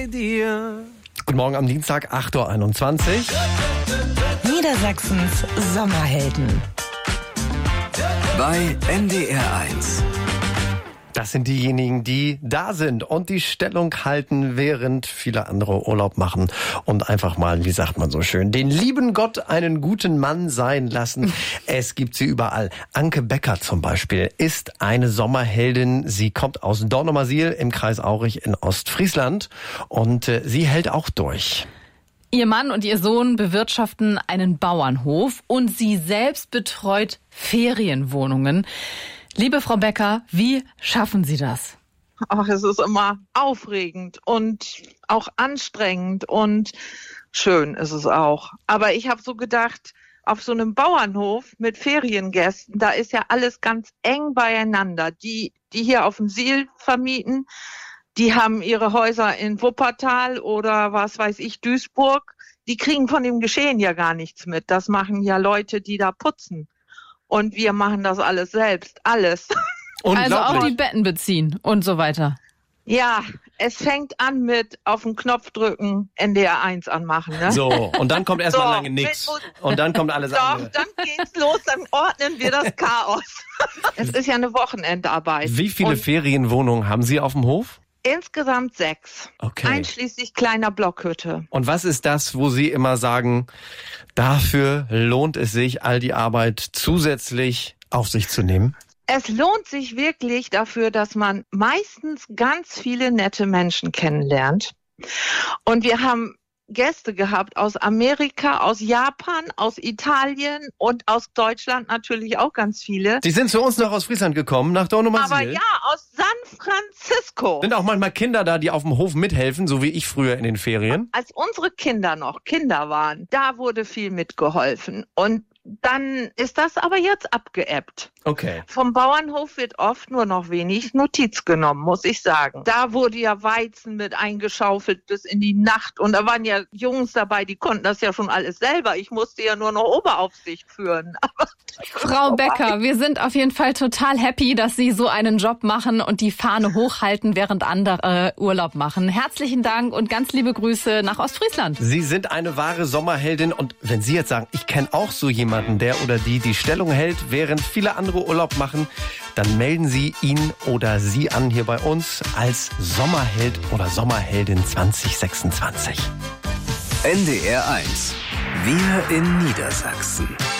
bei dir. Guten Morgen am Dienstag, 8.21 Uhr. Niedersachsens Sommerhelden. Bei NDR 1. Das sind diejenigen, die da sind und die Stellung halten, während viele andere Urlaub machen und einfach mal, wie sagt man so schön, den lieben Gott einen guten Mann sein lassen. Es gibt sie überall. Anke Becker zum Beispiel ist eine Sommerheldin. Sie kommt aus Dornumersiel im Kreis Aurich in Ostfriesland und sie hält auch durch. Ihr Mann und ihr Sohn bewirtschaften einen Bauernhof und sie selbst betreut Ferienwohnungen. Liebe Frau Becker, wie schaffen Sie das? Ach, es ist immer aufregend und auch anstrengend und schön ist es auch. Aber ich habe so gedacht, auf so einem Bauernhof mit Feriengästen, da ist ja alles ganz eng beieinander. Die hier auf dem Siel vermieten, die haben ihre Häuser in Wuppertal oder was weiß ich, Duisburg. Die kriegen von dem Geschehen ja gar nichts mit. Das machen ja Leute, die da putzen. Und wir machen das alles selbst, alles. Also auch die Betten beziehen und so weiter. Ja, es fängt an mit auf den Knopf drücken, NDR 1 anmachen. Ne? So, und dann kommt erstmal lange nichts. Und dann kommt alles andere. Dann geht's los, dann ordnen wir das Chaos. Es ist ja eine Wochenendarbeit. Wie viele Ferienwohnungen haben Sie auf dem Hof? Insgesamt 6. Okay. Einschließlich kleiner Blockhütte. Und was ist das, wo Sie immer sagen, dafür lohnt es sich, all die Arbeit zusätzlich auf sich zu nehmen? Es lohnt sich wirklich dafür, dass man meistens ganz viele nette Menschen kennenlernt. Und wir haben Gäste gehabt aus Amerika, aus Japan, aus Italien und aus Deutschland natürlich auch ganz viele. Sie sind zu uns nach Ostfriesland gekommen, nach Dornumersiel. Aber ja, aus San Francisco. Sind auch manchmal Kinder da, die auf dem Hof mithelfen, so wie ich früher in den Ferien? Als unsere Kinder noch Kinder waren, da wurde viel mitgeholfen. Und dann ist das aber jetzt abgeebbt. Okay. Vom Bauernhof wird oft nur noch wenig Notiz genommen, muss ich sagen. Da wurde ja Weizen mit eingeschaufelt bis in die Nacht. Und da waren ja Jungs dabei, die konnten das ja schon alles selber. Ich musste ja nur noch Oberaufsicht führen. Aber Frau Becker, wir sind auf jeden Fall total happy, dass Sie so einen Job machen und die Fahne hochhalten, während andere Urlaub machen. Herzlichen Dank und ganz liebe Grüße nach Ostfriesland. Sie sind eine wahre Sommerheldin. Und wenn Sie jetzt sagen, ich kenne auch so jemanden, der oder die Stellung hält, während viele andere Urlaub machen, dann melden Sie ihn oder sie an hier bei uns als Sommerheld oder Sommerheldin 2026. NDR 1. Wir in Niedersachsen.